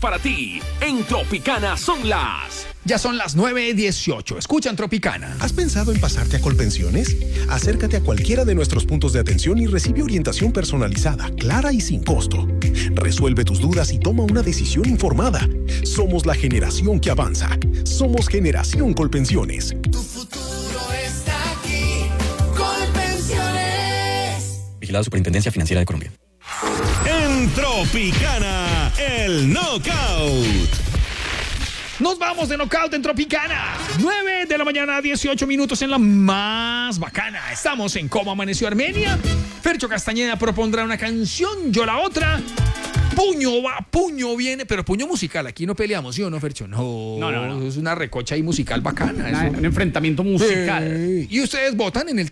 para ti. En Tropicana son las... Ya son las 9:18. Escuchan Tropicana. ¿Has pensado en pasarte a Colpensiones? Acércate a cualquiera de nuestros puntos de atención y recibe orientación personalizada, clara y sin costo. Resuelve tus dudas y toma una decisión informada. Somos la generación que avanza. Somos Generación Colpensiones. Tu futuro está aquí. Colpensiones. Vigilado Superintendencia Financiera de Colombia. En Tropicana, el Knockout. Nos vamos de Knockout en Tropicana. 9 de la mañana, 18 minutos en la más bacana. Estamos en Cómo Amaneció Armenia. Fercho Castañeda propondrá una canción, yo la otra. Puño va, puño viene, pero puño musical. Aquí no peleamos, ¿sí o no, Fercho? No. Es una recocha ahí musical bacana. Un enfrentamiento musical. Y ustedes votan en el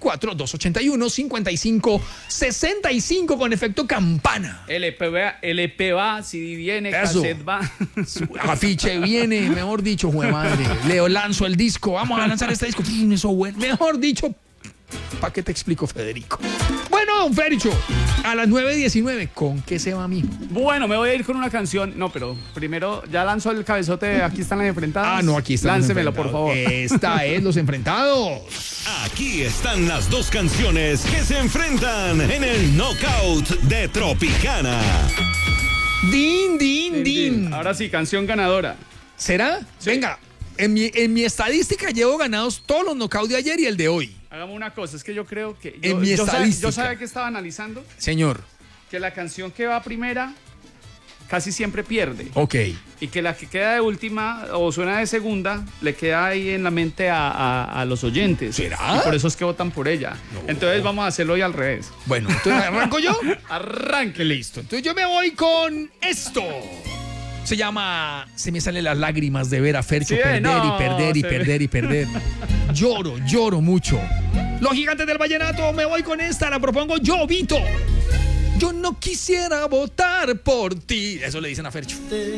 324-281-5565 con efecto campana. LP va, CD viene, Eso. cassette va. Afiche viene, mejor dicho, jue madre. Leo, lanzo el disco. Vamos a lanzar este disco. Eso bueno. Mejor dicho, ¿para qué te explico, Federico? Bueno, don Fercho, a las 9:19, ¿con qué se va a mí? Bueno, me voy a ir con una canción. No, pero primero ya lanzo el cabezote de Aquí están las enfrentadas. Ah, no, aquí están. Láncemelo, por favor. Esta es Los Enfrentados. Aquí están las dos canciones que se enfrentan en el Knockout de Tropicana. Din. Ahora sí, canción ganadora. ¿Será? Sí. Venga, en mi estadística llevo ganados todos los knockouts de ayer y el de hoy. Hagamos una cosa, es que yo creo que... En mi estadística. Yo sabía que estaba analizando. Señor. Que la canción que va primera casi siempre pierde. Ok. Y que la que queda de última o suena de segunda le queda ahí en la mente a los oyentes. ¿Será? Y por eso es que votan por ella. No. Entonces vamos a hacerlo hoy al revés. Bueno, entonces ¿arranco yo? Arranque. Listo. Entonces yo me voy con esto. Se llama Se me salen las lágrimas de ver a Fercho perder. Lloro mucho. Los Gigantes del Vallenato, me voy con esta, la propongo yo, Vito. Yo no quisiera votar por ti. Eso le dicen a Fercho.